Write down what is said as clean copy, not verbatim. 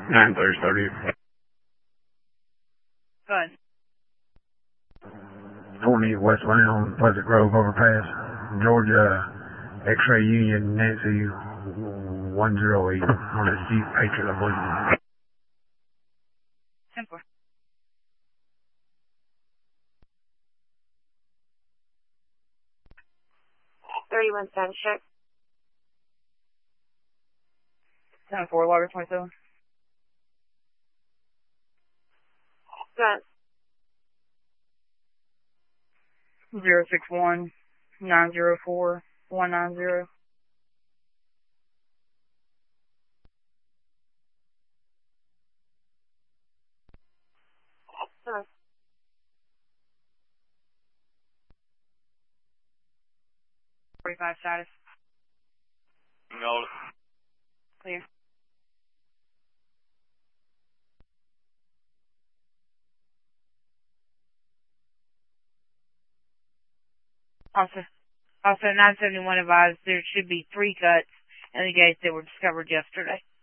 930. Go ahead. 20 westbound on Pleasant Grove overpass. Georgia X-Ray Union Nancy 108 on a Jeep Patriot, I believe. 10-4. check. 10-4, Logger 27. Good. 061 904 190. Good. 45 status. Got it. Clear. Also 971 advised there should be 3 cuts in the gates that were discovered yesterday.